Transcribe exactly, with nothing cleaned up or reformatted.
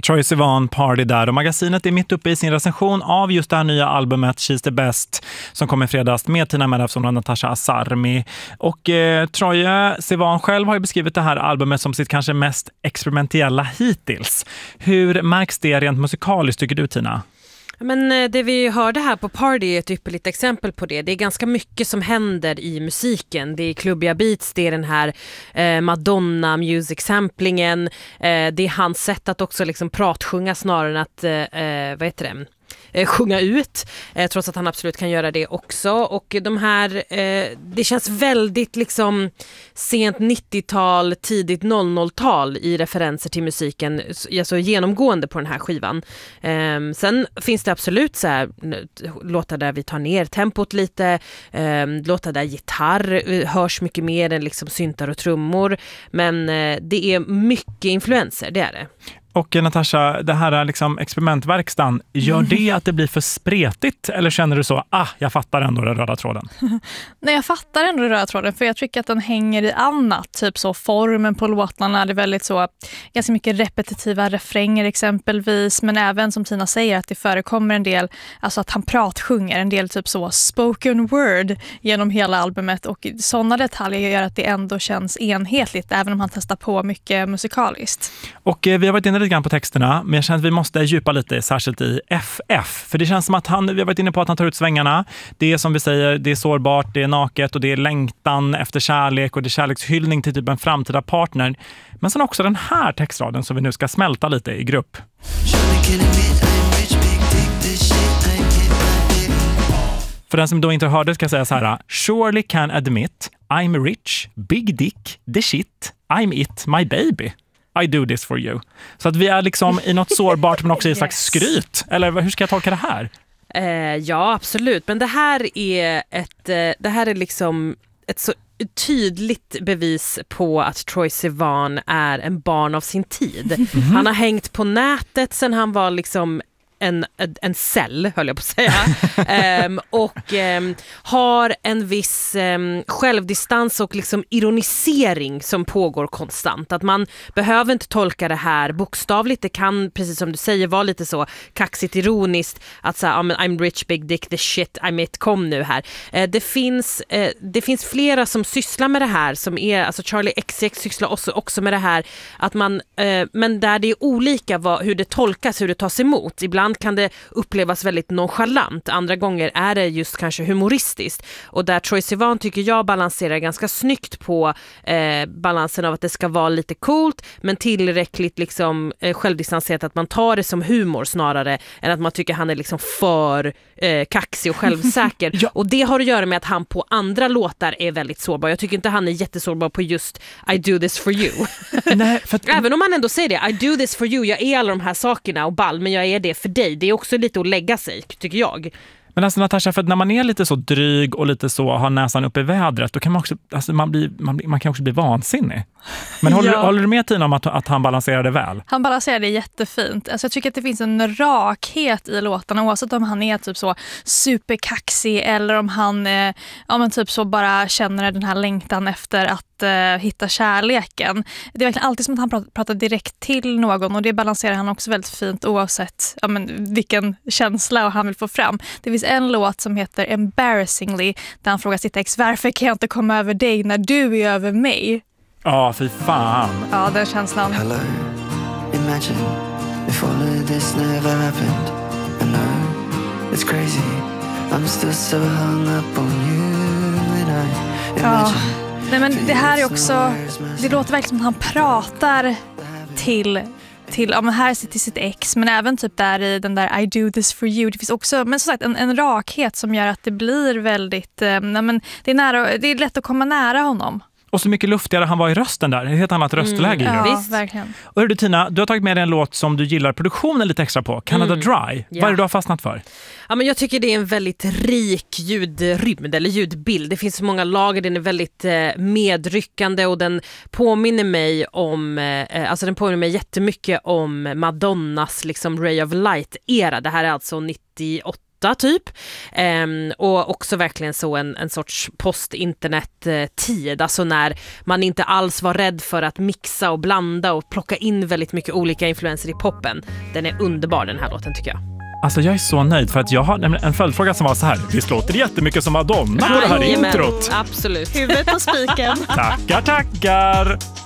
Troye Sivan, Party där, och magasinet är mitt uppe i sin recension av just det här nya albumet She's the Best som kommer i fredags med Tina Medavsson och Natasha Asarmi. Och eh, Troye Sivan själv har ju beskrivit det här albumet som sitt kanske mest experimentella hittills. Hur märks det rent musikaliskt tycker du, Tina? Men det vi hörde här på Party är ett ypperligt exempel på det. Det är ganska mycket som händer i musiken. Det är klubbiga beats, det är den här eh, Madonna music samplingen. Eh, det är hans sätt att också liksom pratsjunga snarare än att, eh, vad heter det? sjunga ut, eh, trots att han absolut kan göra det också. Och de här, eh, det känns väldigt liksom sent nittiotal, tidigt noll noll-tal i referenser till musiken, alltså genomgående på den här skivan. Eh, sen finns det absolut så här, låtar där vi tar ner tempot lite, eh, låtar där gitarr hörs mycket mer än liksom syntar och trummor, men eh, det är mycket influenser, det är det. Och Natasha, det här är liksom experimentverkstan, gör det att det blir för spretigt? Eller känner du så, ah, jag fattar ändå den röda tråden? Nej, jag fattar ändå den röda tråden, för jag tycker att den hänger i annat. Typ så formen på låtarna, det är väldigt så, ganska mycket repetitiva refränger exempelvis. Men även som Tina säger att det förekommer en del, alltså att han pratsjunger, en del typ så spoken word genom hela albumet. Och sådana detaljer gör att det ändå känns enhetligt, även om han testar på mycket musikaliskt. Och eh, vi har varit inne lite grann på texterna, men jag känner att vi måste djupa lite, särskilt i F F. För det känns som att han, vi har varit inne på att han tar ut svängarna. Det är som vi säger, det är sårbart, det är naket och det är längtan efter kärlek och det är kärlekshyllning till typ en framtida partner. Men sen också den här textraden som vi nu ska smälta lite i grupp. För den som då inte hörde ska jag säga så här: surely can admit I'm rich, big dick, the shit, I'm it, my baby. I do this for you. Så att vi är liksom i något sårbart men också i ett slags skryt. Eller hur ska jag tolka det här? Eh, ja, absolut. Men det här är ett, eh, det här är liksom ett så tydligt bevis på att Troye Sivan är en barn av sin tid. Mm-hmm. Han har hängt på nätet sedan han var liksom En, en cell, höll jag på att säga. um, och um, har en viss um, självdistans och liksom ironisering som pågår konstant. Att man behöver inte tolka det här bokstavligt. Det kan, precis som du säger, vara lite så kaxigt ironiskt. Att säga, oh, I'm rich, big dick, the shit, I'm it, kom nu här. Uh, det, finns, uh, det finns flera som sysslar med det här. Som är, alltså Charlie X C X sysslar också, också med det här. Att man, uh, men där det är olika vad, hur det tolkas, hur det tas emot. Ibland kan det upplevas väldigt nonchalant. Andra gånger är det just kanske humoristiskt. Och där Troye Sivan tycker jag balanserar ganska snyggt på eh, balansen av att det ska vara lite coolt men tillräckligt liksom, eh, självdistanserat att man tar det som humor snarare än att man tycker han är liksom för eh, kaxig och självsäker. Ja. Och det har att göra med att han på andra låtar är väldigt sårbar. Jag tycker inte han är jättesårbar på just I do this for you. Nej, för att... Även om man ändå säger det, I do this for you, jag är alla de här sakerna och ball, men jag är det för dig. Det är också lite att lägga sig, tycker jag. Men alltså Natasha, för att när man är lite så dryg och lite så har näsan uppe i vädret, då kan man också, alltså man, blir, man, man kan också bli vansinnig. Men håller, ja. håller du med Tina om att, att han balanserar det väl? Han balanserar det jättefint. Alltså jag tycker att det finns en rakhet i låtarna, oavsett om han är typ så superkaxig eller om han eh, ja, men typ så bara känner den här längtan efter att eh, hitta kärleken. Det är verkligen alltid som att han pratar, pratar direkt till någon, och det balanserar han också väldigt fint oavsett ja, men, vilken känsla han vill få fram. Det finns en låt som heter Embarrassingly där han frågar sitt ex, varför kan jag inte komma över dig när du är över mig? Ja, fy fan. Ja, den känslan. Hello, imagine if all of this never happened. I know, it's crazy. I'm still so hung up on you and I imagine. Ja, nej, men det här är också, det låter verkligen som att han pratar till till, ja, men här till sitt ex, men även typ där i den där I do this for you. Det finns också, men som sagt, en, en rakhet som gör att det blir väldigt, eh, nej, men det är nära, det är lätt att komma nära honom. Och så mycket luftigare han var i rösten där. Ett helt annat röstläge. Mm, ja, visst. Verkligen. Och hör du Tina, du har tagit med dig en låt som du gillar produktionen lite extra på. Canada Mm. Dry. Ja. Vad är det du har fastnat för? Ja, men jag tycker det är en väldigt rik ljudrymd eller ljudbild. Det finns många lager, den är väldigt eh, medryckande och den påminner mig om, eh, alltså den påminner mig jättemycket om Madonnas liksom Ray of Light-era. Det här är alltså nittioåtta åtta typ. Um, och också verkligen så en, en sorts post-internet-tid, alltså när man inte alls var rädd för att mixa och blanda och plocka in väldigt mycket olika influenser i poppen. Den är underbar, den här låten, tycker jag. Alltså jag är så nöjd, för att jag har en följdfråga som var så här: visst låter jättemycket som Madonna på det här introt? Absolut. Huvudet på spiken. Tackar, tackar!